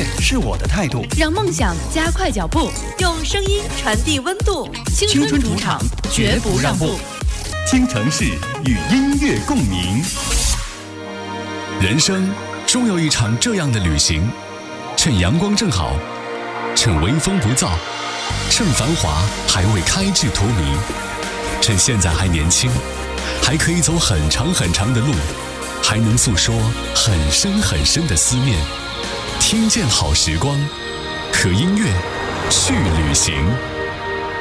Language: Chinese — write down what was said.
乐是我的态度， 让梦想加快脚步， 用声音传递温度。 青春主场，绝不让步。 倾城市与音乐共鸣。 人生终有一场这样的旅行，趁阳光正好，趁微风不燥，趁繁华还未开至荼蘼，趁现在还年轻，还可以走很长很长的路，还能诉说很深很深的思念。听见好时光，和音乐去旅行。